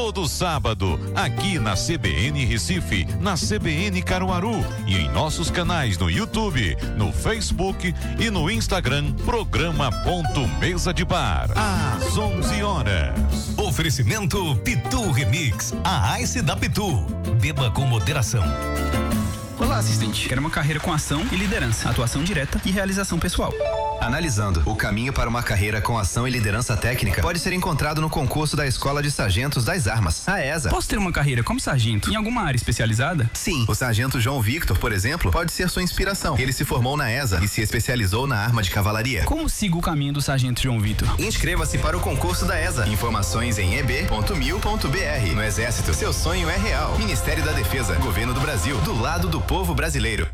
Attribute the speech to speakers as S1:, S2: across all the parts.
S1: todo sábado, aqui na CBN Recife, na CBN Caruaru e em nossos canais no YouTube, no Facebook e no Instagram, programa Ponto Mesa de Bar, às 11 horas.
S2: Oferecimento Pitu Remix, a Ice da Pitu. Beba com moderação.
S3: Olá, assistente. Quero uma carreira com ação e liderança, atuação direta e realização pessoal.
S4: Analisando, o caminho para uma carreira com ação e liderança técnica pode ser encontrado no concurso da Escola de Sargentos das Armas, a ESA.
S3: Posso ter uma carreira como sargento em alguma área especializada?
S4: Sim, o sargento João Victor, por exemplo, pode ser sua inspiração. Ele se formou na ESA e se especializou na arma de cavalaria.
S3: Como sigo o caminho do sargento João Victor?
S4: Inscreva-se para o concurso da ESA. Informações em eb.mil.br. No Exército, seu sonho é real. Ministério da Defesa, Governo do Brasil, do lado do povo brasileiro.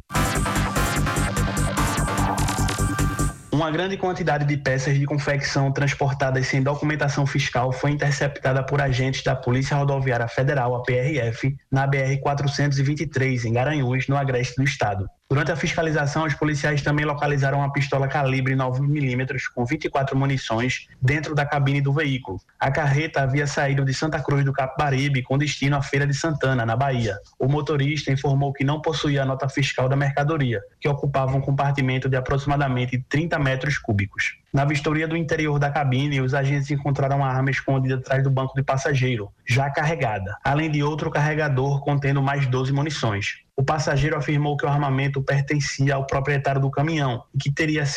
S5: Uma grande quantidade de peças de confecção transportadas sem documentação fiscal foi interceptada por agentes da Polícia Rodoviária Federal, a PRF, na BR-423, em Garanhuns, no agreste do estado. Durante a fiscalização, os policiais também localizaram uma pistola calibre 9mm com 24 munições dentro da cabine do veículo. A carreta havia saído de Santa Cruz do Capibaribe com destino à Feira de Santana, na Bahia. O motorista informou que não possuía a nota fiscal da mercadoria, que ocupava um compartimento de aproximadamente 30 metros cúbicos. Na vistoria do interior da cabine, os agentes encontraram a arma escondida atrás do banco de passageiro, já carregada, além de outro carregador contendo mais 12 munições. O passageiro afirmou que o armamento pertencia ao proprietário do caminhão e que teria